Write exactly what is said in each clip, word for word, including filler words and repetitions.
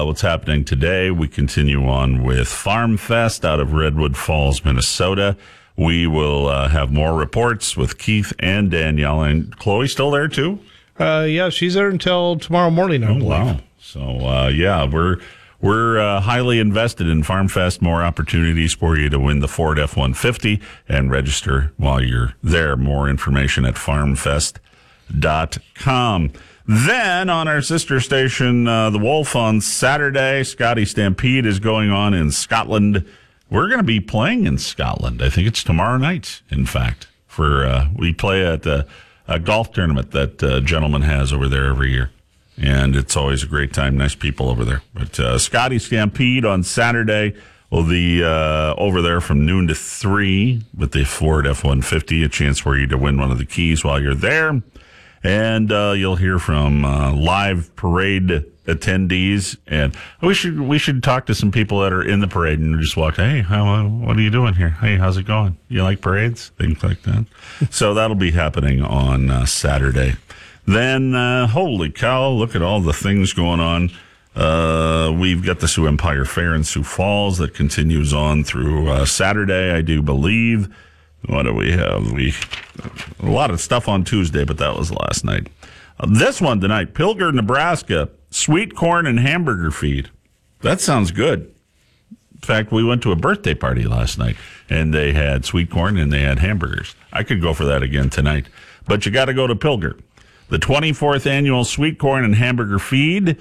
what's happening today. We continue on with Farm Fest out of Redwood Falls, Minnesota. We will uh, have more reports with Keith and Danielle. And Chloe still there, too? Uh, yeah, she's there until tomorrow morning, I oh, believe. Wow. So, uh, yeah, we're we're uh, highly invested in Farm Fest. More opportunities for you to win the Ford F one fifty and register while you're there. More information at farm fest dot com. Then on our sister station, uh, The Wolf, on Saturday, Scotty Stampede is going on in Scotland. We're going to be playing in Scotland. I think it's tomorrow night, in fact. For uh, we play at a, a golf tournament that a gentleman has over there every year. And it's always a great time. Nice people over there. But uh, Scotty Stampede on Saturday will be uh, over there from noon to three with the Ford F one fifty, a chance for you to win one of the keys while you're there. And uh, you'll hear from uh, live parade attendees. And we should we should talk to some people that are in the parade and just walk, hey, how, what are you doing here? Hey, how's it going? You like parades? Things like that. So that'll be happening on uh, Saturday. Then, uh, holy cow, look at all the things going on. Uh, we've got the Sioux Empire Fair in Sioux Falls that continues on through uh, Saturday, I do believe. What do we have? We a lot of stuff on Tuesday, but that was last night. Uh, this one tonight, Pilger, Nebraska, sweet corn and hamburger feed. That sounds good. In fact, we went to a birthday party last night, and they had sweet corn and they had hamburgers. I could go for that again tonight, but you got to go to Pilger. The twenty-fourth annual Sweet Corn and Hamburger Feed,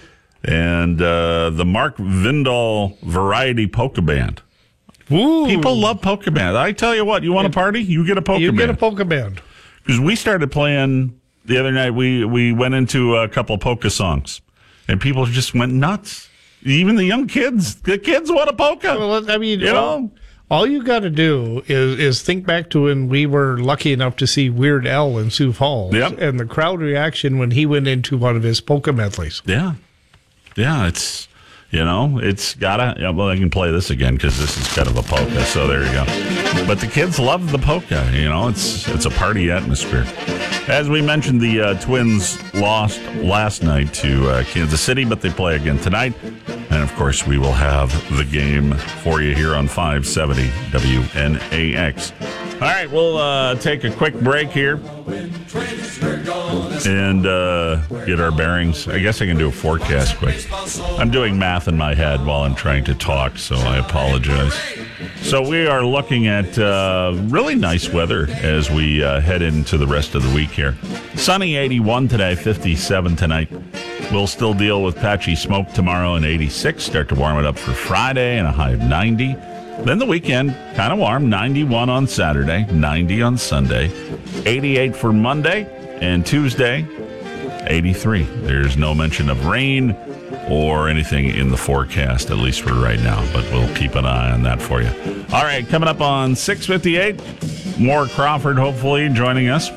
and uh, the Mark Vindal Variety Polka Band. Ooh. People love polka band. I tell you what, you want a party? You get a polka you band. You get a polka band. Because we started playing the other night, we, we went into a couple of polka songs, and people just went nuts. Even the young kids. The kids want a polka. Well, I mean, you know? All you got to do is, is think back to when we were lucky enough to see Weird Al in Sioux Falls, yep. and the crowd reaction when he went into one of his polka medleys. Yeah, yeah, it's you know, it's gotta. Yeah, well, I can play this again because this is kind of a polka. So there you go. But the kids love the polka. You know, it's it's a party atmosphere. As we mentioned, the uh, Twins lost last night to uh, Kansas City, but they play again tonight. And, of course, we will have the game for you here on five seventy W N A X. All right, we'll uh, take a quick break here and uh, get our bearings. I guess I can do a forecast quick. I'm doing math in my head while I'm trying to talk, so I apologize. So we are looking at uh, really nice weather as we uh, head into the rest of the week here. Sunny eighty-one today, fifty-seven tonight. We'll still deal with patchy smoke tomorrow and eighty-six. Start to warm it up for Friday and a high of ninety. Then the weekend, kind of warm, ninety-one on Saturday, ninety on Sunday, eighty-eight for Monday, and Tuesday, eighty-three. There's no mention of rain or anything in the forecast, at least for right now, but we'll keep an eye on that for you. All right, coming up on six fifty-eight, more Crawford, hopefully, joining us